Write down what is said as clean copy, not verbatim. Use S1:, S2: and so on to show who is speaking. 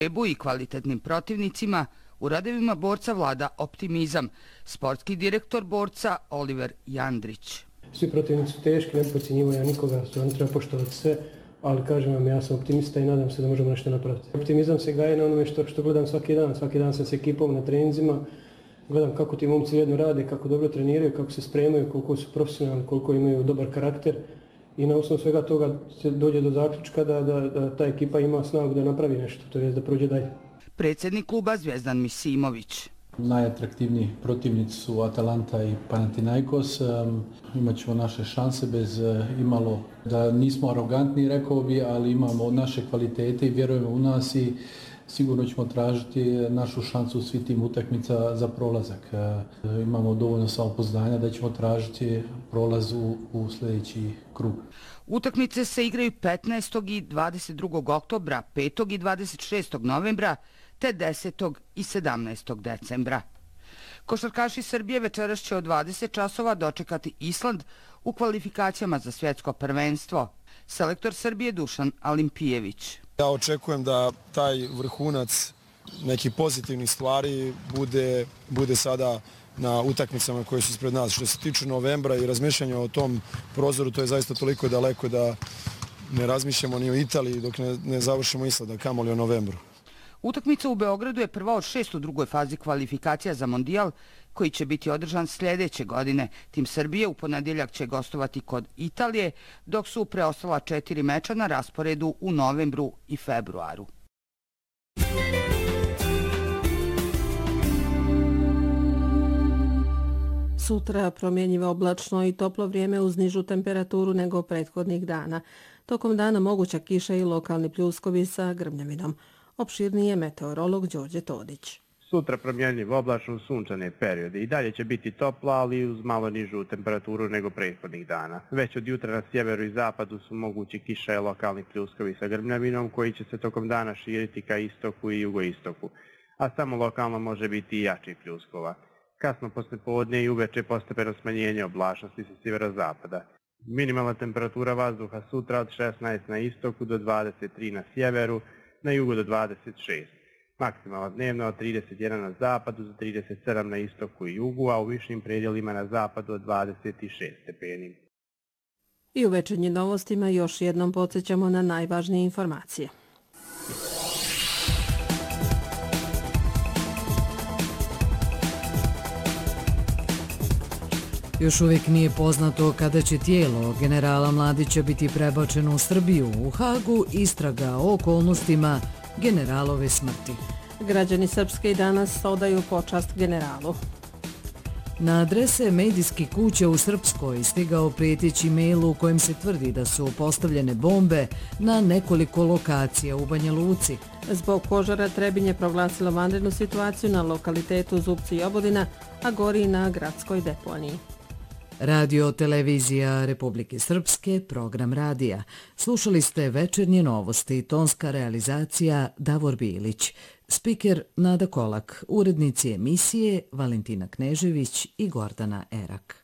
S1: Ebu i kvalitetnim protivnicima u radovima borca vlada optimizam. Sportski direktor borca Oliver Jandrić.
S2: Svi protivnici su teški, ne podcjenjivo ja nikoga, stvarno treba poštovati sve, ali kažem vam, ja sam optimista i nadam se da možemo nešto napraviti. Optimizam se gaje na onome što gledam svaki dan sam s ekipom na treninzima, gledam kako ti momci jedno rade, kako dobro treniraju, kako se spremaju, koliko su profesionalni, koliko imaju dobar karakter i na osnovu svega toga se dođe do zaključka da ta ekipa ima snagu da napravi nešto, to je da prođe dalje.
S1: Predsjednik kluba Zvjezdan Misimović.
S3: Najatraktivniji protivnici su Atalanta i Panathinaikos. Imat ćemo naše šanse bez imalo da nismo arogantni, rekao bi, ali imamo naše kvalitete i vjerujemo u nas i sigurno ćemo tražiti našu šansu u svih tim utakmica za prolazak. Imamo dovoljno samopouzdanja da ćemo tražiti prolaz u sljedeći krug.
S1: Utakmice se igraju 15. i 22. oktobra, 5. i 26. novembra, te 10. i 17. decembra. Košarkaši Srbije večeras će od 20 časova dočekati Island u kvalifikacijama za svjetsko prvenstvo. Selektor Srbije Dušan Alimpijević.
S4: Ja očekujem da taj vrhunac nekih pozitivnih stvari bude sada na utakmicama koje su ispred nas. Što se tiče novembra i razmišljanja o tom prozoru, to je zaista toliko daleko da ne razmišljamo ni o Italiji dok ne završimo Island, kamoli o novembru.
S1: Utakmica u Beogradu je prva od 6 u drugoj fazi kvalifikacija za Mondijal, koji će biti održan sljedeće godine. Tim Srbije u ponedjeljak će gostovati kod Italije, dok su preostala 4 meča na rasporedu u novembru i februaru.
S5: Sutra promjenjivo oblačno i toplo vrijeme uz nižu temperaturu nego prethodnih dana. Tokom dana moguća kiša i lokalni pljuskovi sa grmljavinom. Opširnije meteorolog Đorđe Todić.
S6: Sutra promjenjivo oblačno sunčane periode. I dalje će biti toplo, ali uz malo nižu temperaturu nego prethodnih dana. Već od jutra na sjeveru i zapadu su mogući kiša i lokalni pljuskovi sa grmljavinom koji će se tokom dana širiti ka istoku i jugoistoku, a samo lokalno može biti i jačih pljuskova. Kasno poslijepodne i uveče postepeno smanjenje oblačnosti sa sjeverozapada. Minimalna temperatura vazduha sutra od 16 na istoku do 23 na sjeveru, na jugu do 26. Maksimalna dnevna od 31 na zapadu do 37 na istoku i jugu, a u višim predjelima na zapadu od 26 stepeni.
S5: I u večernjim novostima još jednom podsjećamo na najvažnije informacije.
S7: Još uvijek nije poznato kada će tijelo generala Mladića biti prebačeno u Srbiju. U Hagu istraga o okolnostima generalove smrti.
S5: Građani Srpske i danas odaju počast generalu.
S7: Na adrese medijskih kuća u Srpskoj stigao prijeteći mail u kojem se tvrdi da su postavljene bombe na nekoliko lokacija u Banja Luci.
S5: Zbog požara Trebinje proglasilo vanrednu situaciju na lokalitetu Zupci i Obodina, a gori na gradskoj deponiji.
S7: Radio Televizija Republike Srpske, program radija. Slušali ste večernje novosti, tonska realizacija Davor Bilić, spiker Nada Kolak, urednici emisije Valentina Knežević i Gordana Erak.